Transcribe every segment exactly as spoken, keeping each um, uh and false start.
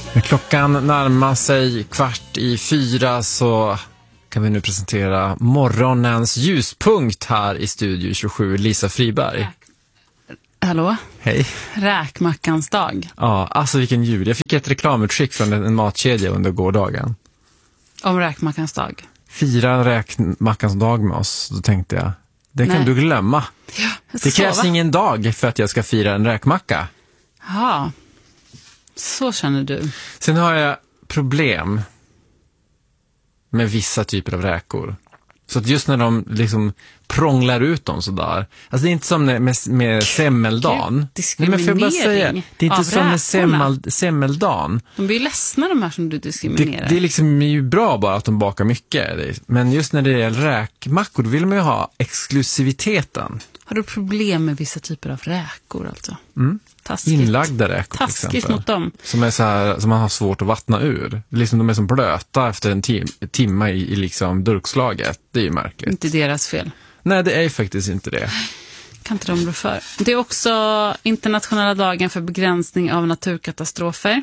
När klockan närmar sig kvart i fyra så kan vi nu presentera morgonens ljuspunkt här i Studio tjugosju, Lisa Friberg. Hallå? Hej. Räkmackans dag. Ja, alltså vilken jul. Jag fick ett reklamutskick från en matkedja under gårdagen. Om räkmackans dag. Fira räkmackans dag med oss, då tänkte jag. Det kan Nej. du glömma. Ja, det krävs sova. ingen dag för att jag ska fira en räkmacka. Ja, så känner du. Sen har jag problem med vissa typer av räkor. Så att just när de liksom prånglar ut dem sådär. Alltså det är inte som med, med semmeldagen. Diskriminering. Nej, men får jag bara säga, det är inte av som med räkorna. semmel, semmeldagen. De blir ju ledsna de här som du Det, diskriminerar. det är liksom ju bra bara att de bakar mycket. Men just när det gäller räkmackor, då vill man ju ha exklusiviteten. Har du problem med vissa typer av räkor alltså? Mm. Taskigt. Inlagda räkor till Taskigt exempel. mot dem. Som är så här, som man har svårt att vattna ur. Liksom de är som blöta efter en tim- timma i, i liksom durkslaget. Det är ju märkligt. Inte deras fel. Nej, det är ju faktiskt inte det. Kan inte de rå för. Det är också internationella dagen för begränsning av naturkatastrofer.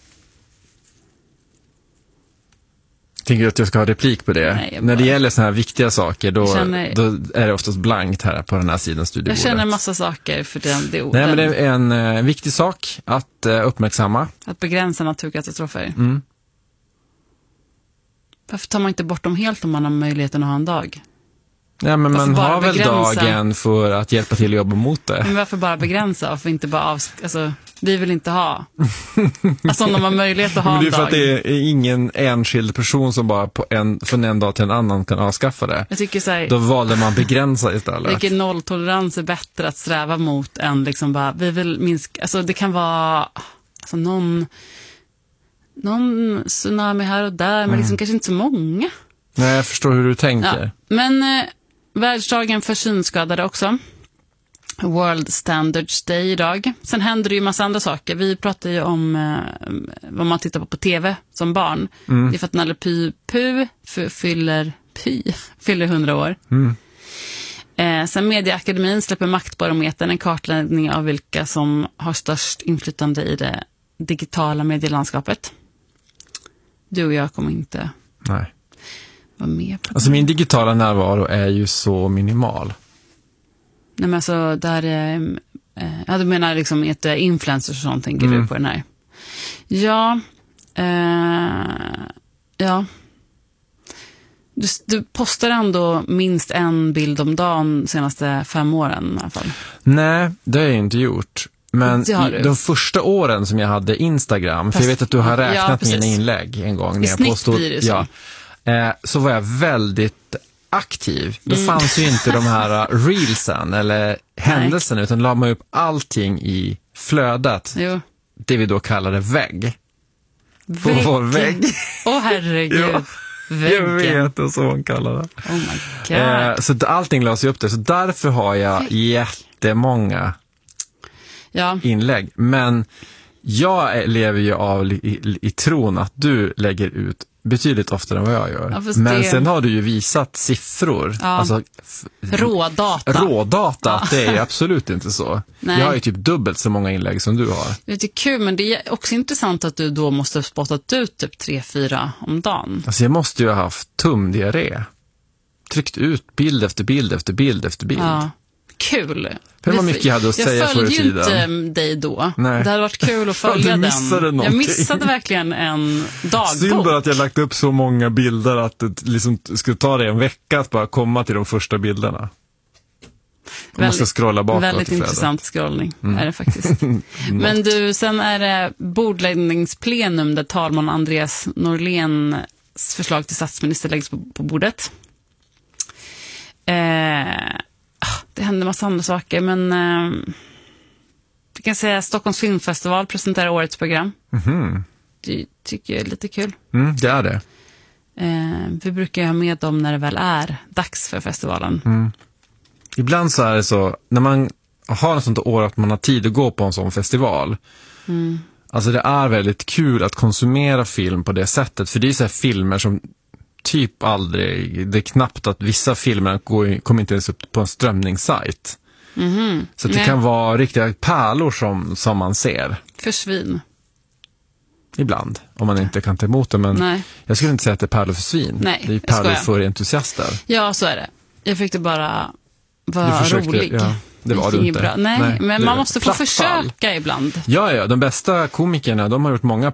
Tänker du att jag ska ha replik på det? Nej, jag När det bara- gäller såna här viktiga saker, då, känner- då är det oftast blankt här på den här sidan Jag studiebordet. känner en massa saker för den, det Nej, men det den, är en eh, viktig sak att eh, uppmärksamma. att begränsa naturkatastrofer. Mm. Varför tar man inte bort dem helt om man har möjligheten att ha en dag? Ja, men Varför man bara har väl begränsa? dagen för att hjälpa till att jobba mot det. Men varför bara begränsa? Varför inte bara av... Alltså, vi vill inte ha. Alltså om de har möjlighet att ha Men det är en för dag. att det är ingen enskild person som bara på en, från en dag till en annan kan avskaffa det. Jag tycker så här, Då valde man begränsa istället. vilken nolltolerans är bättre att sträva mot än liksom bara, vi vill minska, alltså det kan vara alltså någon, någon tsunami här och där, men Mm. liksom kanske inte så många. Nej, jag förstår hur du tänker. Ja. Men eh, världsdagen för synskadade också. World Standards Day idag. Sen händer det ju massa andra saker. Vi pratar ju om eh, vad man tittar på på tv som barn. Mm. Det är för att Nalle Puh Puh f- fyller, Py, fyller hundra år. Mm. Eh, sen Mediaakademin släpper Maktbarometern, en kartläggning av vilka som har störst inflytande i det digitala medielandskapet. Du och jag kommer inte Nej. vara med på det. Alltså min digitala närvaro är ju så minimal. Nej, men alltså där, eh, eh, ja, du menar liksom ett eh, influencers och sånt, tänker Mm. du på den här? Ja, eh, ja. Du, du postar ändå minst en bild om dagen de senaste fem åren i alla fall. Nej, det har jag inte gjort. Men Det har i du. de första åren som jag hade Instagram, för jag vet att du har Ja, räknat precis. mina inlägg en gång. I när jag snitt påstod, blir det så. ja, eh, så var jag väldigt aktiv. Då Mm. fanns ju inte de här uh, reelsen eller händelserna, utan la man upp allting i flödet. Jo. Det vi då kallade vägg. På vår vägg. Åh herregud. Ja. Jag Väggen. vet, och så hon kallar det. Oh my god. Eh, så d- allting lades ju upp där. Så därför har jag jättemånga Ja, inlägg. Men jag är- lever ju av i, i, i tron att du lägger ut betydligt oftare än vad jag gör. Ja, fast Men det- sen har du ju visat siffror. Ja. Alltså f- rådata. rådata, att det är absolut inte så. Nej. Jag har ju typ dubbelt så många inlägg som du har. Det är kul, men det är också intressant att du då måste ha spottat ut typ tre, fyra om dagen. Alltså jag måste ju ha haft tumdiarré. Tryckt ut bild efter bild efter bild efter bild. Ja. Kul. Hur vad mycket jag hade att säga förr i Jag följde ju tiden. inte dig då. Nej. Det hade varit kul att Ja, följa du den. missade Jag någonting. missade verkligen en Synd dagbok. bara att jag lagt upp så många bilder att det liksom skulle ta dig en vecka att bara komma till de första bilderna. Man måste scrolla bakåt. Väldigt i flödet. intressant scrollning är det faktiskt. Men du, sen är det bordläggningsplenum där talman Andreas Norléns förslag till statsminister läggs på, på bordet. Eh, det händer massa andra saker, men eh, vi kan säga att Stockholms filmfestival presenterar årets program. Mhm. Det tycker jag är lite kul. Mm, det är det. Eh, vi brukar ju ha med dem när det väl är dags för festivalen. Mm. Ibland så är det så, när man har ett sånt år att man har tid att gå på en sån festival. Mm. Alltså det är väldigt kul att konsumera film på det sättet. För det är så här filmer som typ aldrig, det är knappt att vissa filmer går, kommer inte ens upp på en strömningssajt. Mhm. Så att det Nej. kan vara riktiga pärlor som, som man ser. Försvinn. ibland, om man inte kan ta emot det. Men Nej. jag skulle inte säga att det är pärlor för svin. Nej, det är ju jag skojar. pärlor för entusiaster. Ja, så är det. Jag fick det bara Du vara försökte- rolig. ja, det var gick du inget inte. Bra. Nej, Nej, men det- man måste få platt fall. försöka ibland. Ja, ja, de bästa komikerna, de har gjort många